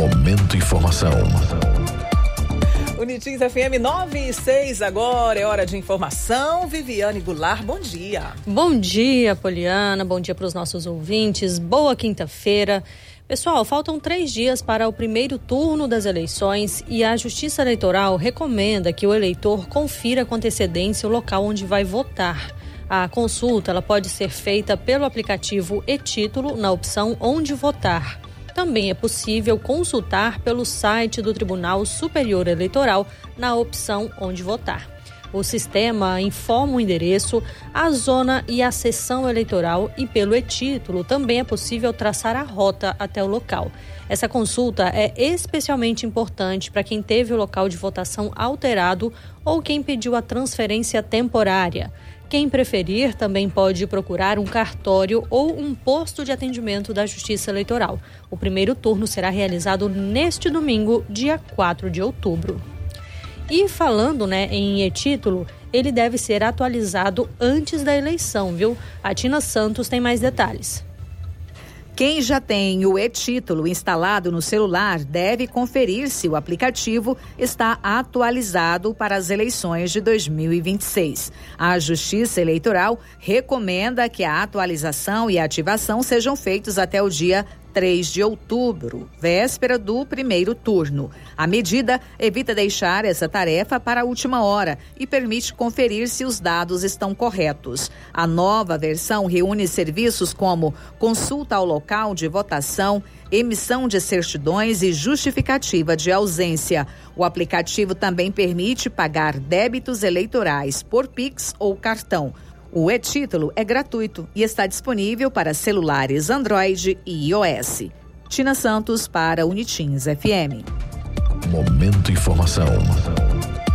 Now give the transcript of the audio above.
Momento Informação. Unitins FM 9:06 agora, é hora de informação. Viviane Goulart, bom dia. Bom dia, Poliana, bom dia para os nossos ouvintes, boa quinta-feira. Pessoal, faltam 3 dias para o primeiro turno das eleições e a Justiça Eleitoral recomenda que o eleitor confira com antecedência o local onde vai votar. A consulta ela pode ser feita pelo aplicativo e-Título na opção Onde Votar. Também é possível consultar pelo site do Tribunal Superior Eleitoral na opção Onde Votar. O sistema informa o endereço, a zona e a seção eleitoral e pelo e-Título também é possível traçar a rota até o local. Essa consulta é especialmente importante para quem teve o local de votação alterado ou quem pediu a transferência temporária. Quem preferir também pode procurar um cartório ou um posto de atendimento da Justiça Eleitoral. O primeiro turno será realizado neste domingo, dia 4 de outubro. E falando, em e-Título, ele deve ser atualizado antes da eleição, viu? A Tina Santos tem mais detalhes. Quem já tem o e-Título instalado no celular deve conferir se o aplicativo está atualizado para as eleições de 2026. A Justiça Eleitoral recomenda que a atualização e a ativação sejam feitos até o dia 3 de outubro, véspera do primeiro turno. A medida evita deixar essa tarefa para a última hora e permite conferir se os dados estão corretos. A nova versão reúne serviços como consulta ao local de votação, emissão de certidões e justificativa de ausência. O aplicativo também permite pagar débitos eleitorais por Pix ou cartão. O e-Título é gratuito e está disponível para celulares Android e iOS. Tina Santos para Unitins FM. Momento Informação.